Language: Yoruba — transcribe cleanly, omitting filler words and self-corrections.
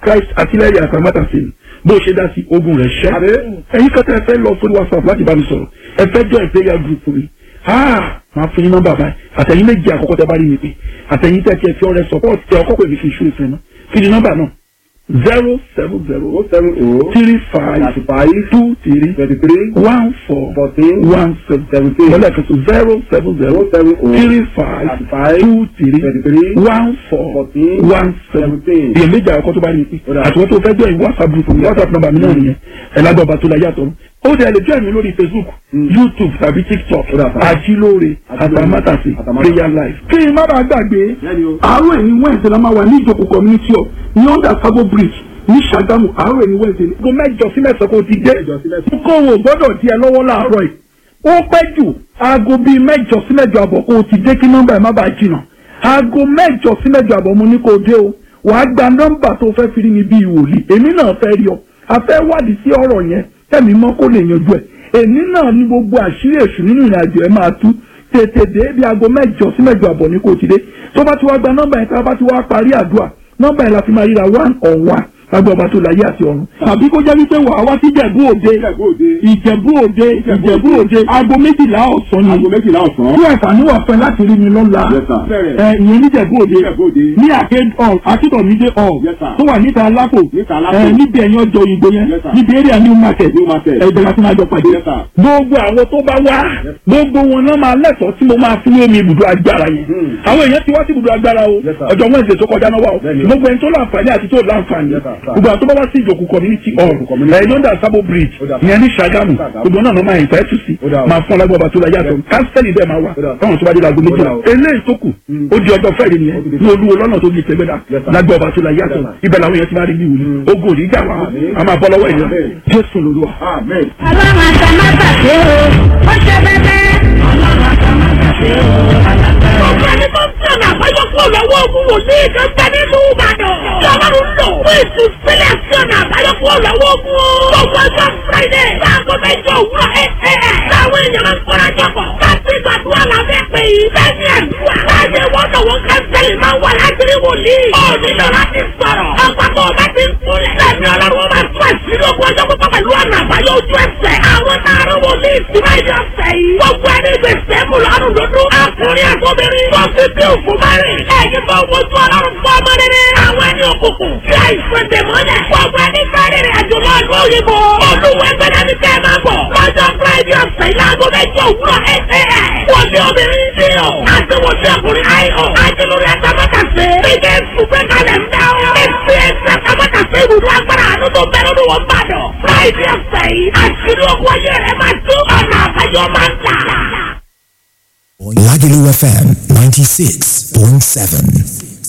Christ àtìlẹ́yìn àtàmátàsí bó ṣe dá sí ogun rẹ̀ ṣẹ́. ẹ̀yin kẹta ẹ fẹ́ lọ sórí WhatsApp láti bá mi sọ̀rọ̀ ẹ fẹ́ join prayer group mi máa fún yín nọ́mbà báyìí àtẹ̀yìn méjì àkọ́kọ́ tẹ bá rí mi pé àtẹ̀yìn tẹ̀ tiẹ̀ fi ọ̀rẹ́ support tẹ ọkọ̀ pè mí fi ìṣúrù fẹ́ náà fi di nọ́mbà náà 07035231417 lọ́lẹ̀ kan tó 07035231417 èyàn méjì àkọ́kọ́ tó bá rí mi pé àtiwọ́n tó fẹ́ jọ ìwọ WhatsApp group mi WhatsApp nọ́mbà mi náà nìyẹn ẹ̀ lágbàbà tó la yàtọ̀ ó dẹ̀ lè join mi lórí Facebook YouTube tàbí TikTok Ajílóore àtàmátàsí prayer life. kí n má bàa gbàgbé àárọ̀ ẹ̀yìn Wednesday la máa wà ní ìjòkó community hall ní under Sabo Bridge ní Ṣàgámù àárọ̀ ẹ̀yìn Wednesday. aago mẹ́jọ sí mẹ́sàn-án kò ti dé kókòwò gbọ́dọ̀ di ẹ lọ́wọ́ láàárọ̀ yìí ó pẹ́ jù aago bíi mẹ́jọ sí mẹ́jọ àbọ̀ kò ti dé kí nọ́mbà ẹ̀ má bàa jìnnà aago mẹ́jọ sí mẹ́jọ àbọ̀ mo ní kò dé o wàá gba nọ́mbà tó fẹ́ fi rí mi bíi wòlíì èmi náà fẹ́ rí ọ afẹ́ wádìí sí ọ̀rọ̀ yẹn tẹ̀mí mọ́ kó lè yanjú ẹ̀ èmi náà ní gbogbo àṣírí èṣù nínú ìrìnàjò ẹ̀ máa tú tètè dé bí aago mẹ́jọ sí mẹ́jọ àbọ̀ ní kò ti dé tó bá ti wá gba nọ́mbà yẹn tá a bá ti wá parí àdúrà nọ́mbà yẹn la fi máa ríra 1-on-1 lágbó ọba tó láyé àti ọ̀run. àbí kó jẹ́ wípé wàá wá sí Ìjẹ̀bú Òde aago méjìlá ọ̀sán ni tí àǹfààní wà fẹ́ láti rí mi lọ́la ìyẹn ní Ìjẹ̀bú Òde ní Akíntọ̀mídé hall tó wà níta Alápò níbi ẹ̀yìn ọjọ́ Òyìnbó yẹn níbi area New Market ẹ̀jẹ̀ láti máa jọ pàdé. gbogbo àwọn tó bá wá gbogbo wọn náà máa lẹ́tọ̀ọ́ tí mo máa fún omi ibùdó agbára yẹn àwọn èèyàn ti wá sí ibùdó agbára o ọjọ́ Wednesday tó kọjá náà wà o gbogbo ẹni tó láǹfààní àti tó láǹfààní gbogbo àwọn tó bá wá sí ìjòkó community hall lọ́dà Sabo Bridge ìyẹn ní Ṣàgámù gbogbo náà máa ìfẹ́ tù sí máa fún ọlágbó ọba tó la yàtọ̀ kánsẹ́lì bẹ́ẹ̀ máa wà táwọn tó bá dé lágbo méjìlá eléyìí tó kù ó di ọjọ́ Friday nìyẹn ní Olúwo lọ́nà tó di ìtẹ́gbẹ́dá lágbó ọba tó la yàtọ̀ ibẹ̀ làwọn èèyàn ti máa rí bí wùlú ogun òní ìjà wa a máa bọ́ lọ́wọ́ èèyàn Jésù lolúwa. ọlọ́run àtàmátà ṣe o ó ṣe bẹ́ẹ̀ ọlọ́run àtàmátà ṣe o ọ̀gá ni mo ń sọ̀nà àbáyọ̀kú ọ̀lọ́wọ́ ogun wòlíì kan bẹ nínú Ìbàdàn lọ́wọ́rún lò fún ìtúsílẹ̀ sọ̀nà àbáyọ̀kú ọ̀lọ́wọ́ ogun gbogbo ọjọ́ Friday láago mẹ́jọ òwúrọ̀ láwọn èèyàn máa ń kọ́ra jọ̀pọ̀ láti gbàdúrà lábẹ́ pé lẹ́yìn àdúrà láyé wọ́n lọ́wọ́ kánsẹ́lì máa wà lágbèrè wòlíì ó nílò láti sọ̀rọ̀ àpapọ̀ ọba ti ń kúnlẹ̀ lẹ́yìn ọlọ́run máa tún àṣírí ogun ọjọ́ pípọ̀ pẹ̀lú ọ̀nà àbáyọ ojú ẹsẹ̀ àwọn tààrà wòlíì tí máa yọ ọ̀sẹ̀ yìí gbogbo ẹni gbèsè mú lọ́rùn dúdú àkùnrin àgbọ̀bìnrin tó fi bí òkú máa rìn ẹ̀yìn tó wojú ọlọ́run fún ọmọ rere àwọn ẹni òkùnkùn tí àìsàn dèmọ́lẹ̀ gbogbo ẹni fẹ́rẹ̀ rìn àjò lọ ìlú òyìnbó olúwẹ̀gbẹ̀dẹ̀ ní kẹ́ máa bọ̀ lọ́jọ́ Friday ọ̀sẹ̀ ìlàgọ́ mẹ́jọ òwúrọ̀ wọ́n ní obìnrin ní ọ̀ àti wọ́n ní ọkùnrin àìhàn àti lórí àtàmọ́tàṣe ìdè ìfúnpẹ́ kalẹ̀ ń dá ọ́ èsì ẹ̀sẹ̀ àtàmọ́tàṣe ibùdó agbára àánú tó bẹ̀rẹ̀ ní wọ́n bá dọ̀ Friday ọ̀sẹ̀ yìí àṣírí ogun ayé rẹ̀ máa tún ọ̀nà àbáyọ máa ń tà. Lagelu FM 96.7.